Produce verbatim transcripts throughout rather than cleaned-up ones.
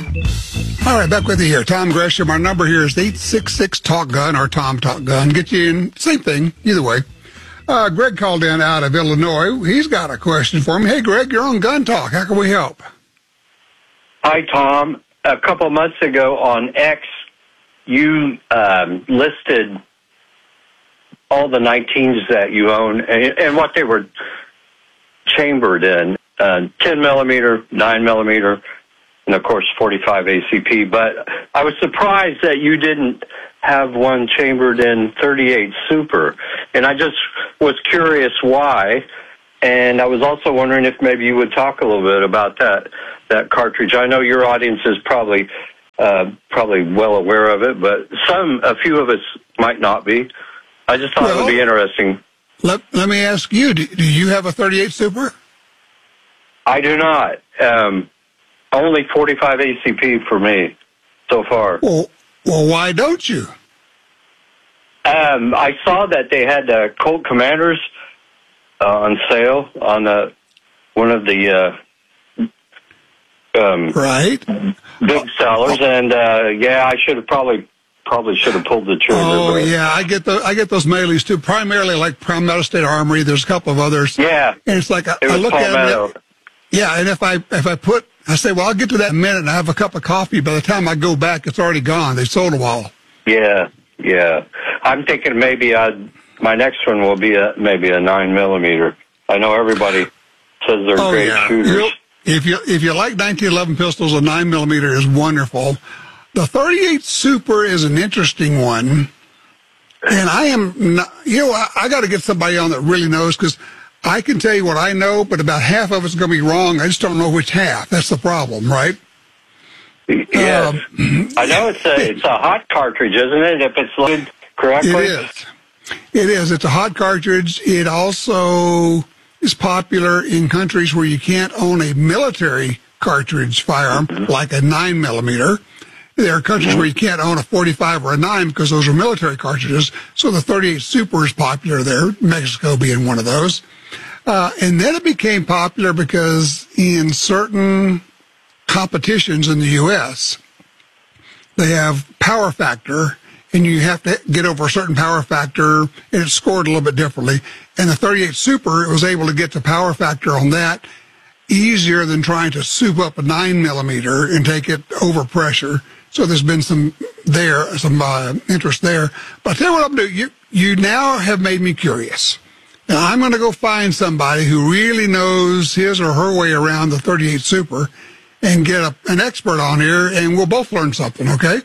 All right, back with you here. Tom Gresham. Our number here is eight six six talk gun or Tom Talk Gun. Get you in, same thing, either way. Uh, Greg called in out of Illinois. He's got a question for me. Hey, Greg, you're on Gun Talk. How can we help? Hi, Tom. A couple months ago on X, you um, listed all the nineteens that you own and, and what they were chambered in, uh, ten millimeter, nine millimeter, and of course forty-five A C P. But I was surprised that you didn't have one chambered in thirty-eight Super, and I just was curious why. And I was also wondering if maybe you would talk a little bit about that that cartridge. I know your audience is probably uh, probably well aware of it, but some a few of us might not be. I just thought well, it would be interesting. Let Let me ask you: Do, do you have a thirty-eight Super? I do not. Um, only forty-five A C P for me so far. Well, well, why don't you? Um, I saw that they had uh, Colt Commanders uh, on sale on the one of the uh, um, right big sellers, and uh, yeah, I should have probably probably should have pulled the trigger. Oh but. yeah, I get the I get those mailings too. Primarily like Palmetto State Armory. There's a couple of others. Yeah, and it's like I, it I look Palmetto. at it. Yeah, and if I if I put I say, well, I'll get to that in a minute and I have a cup of coffee. By the time I go back, it's already gone. They sold them all. Yeah, yeah. I'm thinking maybe I'd, my next one will be a maybe a nine millimeter. I know everybody says they're oh, great yeah. shooters. You'll, if you if you like nineteen eleven pistols, a nine millimeter is wonderful. The thirty-eight Super is an interesting one, and I am not, you know I, I got to get somebody on that really knows, because I can tell you what I know, but about half of it's going to be wrong. I just don't know which half. That's the problem, right? Yes. Um, I know it's a it's a hot cartridge, isn't it? If it's loaded correctly. It is. It is. It's a hot cartridge. It also is popular in countries where you can't own a military cartridge firearm, mm-hmm. like a nine millimeter. There are countries mm-hmm. where you can't own a forty-five or a nine because those are military cartridges. So the thirty-eight Super is popular there, Mexico being one of those. Uh, and then it became popular because in certain competitions in the U S, they have power factor, and you have to get over a certain power factor, and it's scored a little bit differently. And the thirty-eight Super, it was able to get the power factor on that easier than trying to soup up a nine millimeter and take it over pressure. So there's been some there, some uh, interest there. But I'll tell you what I'm doing. You, you now have made me curious. Now, I'm going to go find somebody who really knows his or her way around the thirty-eight Super and get a, an expert on here, and we'll both learn something, okay?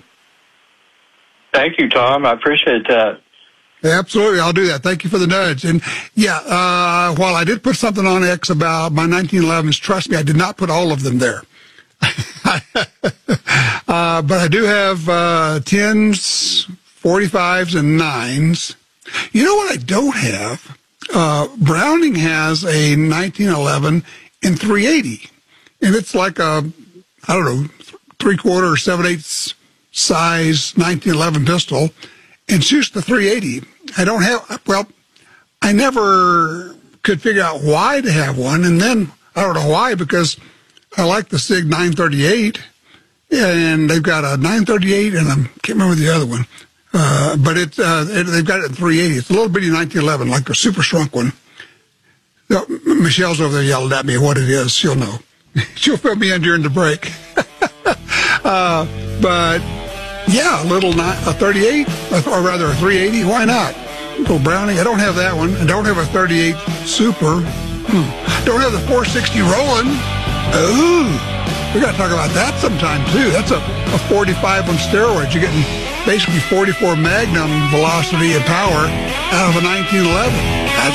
Thank you, Tom. I appreciate that. Absolutely. I'll do that. Thank you for the nudge. And, yeah, uh, while I did put something on X about my nineteen elevens, trust me, I did not put all of them there. uh, but I do have uh, tens, forty-fives, and nines. You know what I don't have? Uh, Browning has a nineteen eleven in three eighty, and it's like a, I don't know, three-quarter or seven-eighths size nineteen eleven pistol, and shoots the three eighty. I don't have, well, I never could figure out why to have one, and then I don't know why, because I like the SIG nine thirty-eight, and they've got a nine thirty-eight, and I can't remember the other one. Uh, but it, uh, it, they've got it in three eighty. It's a little bitty nineteen eleven, like a super shrunk one. Uh, Michelle's over there yelling at me what it is. She'll know. She'll fill me in during the break. uh, but, yeah, a little ni- a thirty-eight, or rather a three eighty. Why not? A little Browning. I don't have that one. I don't have a thirty-eight Super. Hmm. Don't have the four sixty Roland. Ooh. We got to talk about that sometime, too. That's a, a forty-five on steroids. You're getting basically forty-four Magnum velocity and power out of a nineteen eleven. That's